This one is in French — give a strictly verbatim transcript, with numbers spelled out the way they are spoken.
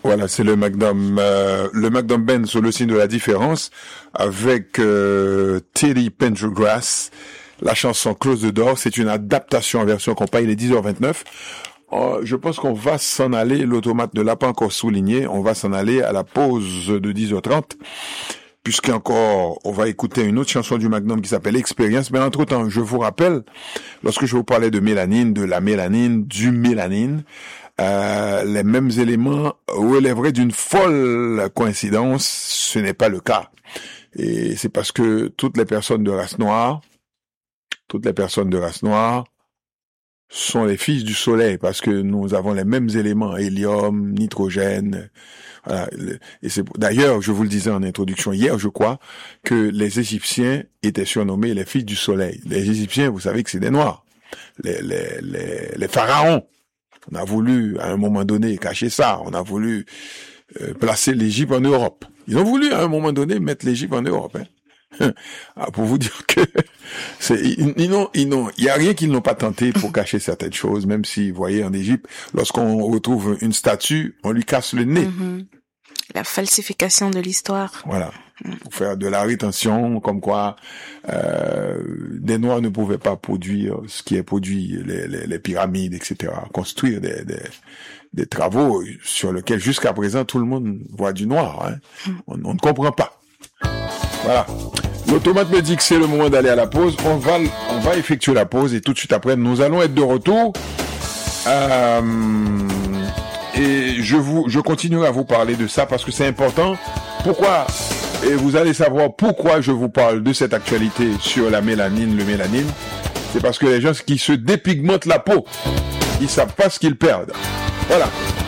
Voilà, c'est le Magnum, euh, le Magnum Band sur le signe de la différence avec euh, Teddy Pendergrass. La chanson Close the Door, c'est une adaptation en version compacte. Il est dix heures vingt-neuf. Euh, je pense qu'on va s'en aller. L'automate ne l'a pas encore souligné. On va s'en aller à la pause de dix heures trente. Puisqu'encore, on va écouter une autre chanson du Magnum qui s'appelle Experience. Mais entre-temps, je vous rappelle, lorsque je vous parlais de mélanine, de la mélanine, du mélanine, euh, les mêmes éléments relèveraient d'une folle coïncidence. Ce n'est pas le cas. Et c'est parce que toutes les personnes de race noire, toutes les personnes de race noire sont les fils du soleil, parce que nous avons les mêmes éléments, hélium, nitrogène. Voilà. Et c'est d'ailleurs, je vous le disais en introduction hier, je crois, que les Égyptiens étaient surnommés les fils du soleil. Les Égyptiens, vous savez que c'est des Noirs. Les, les, les, les pharaons. On a voulu, à un moment donné, cacher ça. On a voulu euh, placer l'Égypte en Europe. Ils ont voulu, à un moment donné, mettre l'Égypte en Europe. Hein. Ah, pour vous dire que c'est, ils, ils n'ont, ils n'ont, il y a rien qu'ils n'ont pas tenté pour cacher certaines choses, même si, vous voyez, en Égypte, lorsqu'on retrouve une statue, on lui casse le nez. Mm-hmm. La falsification de l'histoire. Voilà. Pour faire de la rétention, comme quoi euh, des Noirs ne pouvaient pas produire ce qui est produit, les, les, les pyramides, et cetera. Construire des, des, des travaux sur lesquels jusqu'à présent tout le monde voit du noir. Hein. On, on ne comprend pas. Voilà. L'automate me dit que c'est le moment d'aller à la pause. On va, on va effectuer la pause et tout de suite après, nous allons être de retour. Euh, et je vous, je continuerai à vous parler de ça parce que c'est important. Pourquoi? Et vous allez savoir pourquoi je vous parle de cette actualité sur la mélanine, le mélanine. C'est parce que les gens qui se dépigmentent la peau, ils savent pas ce qu'ils perdent. Voilà.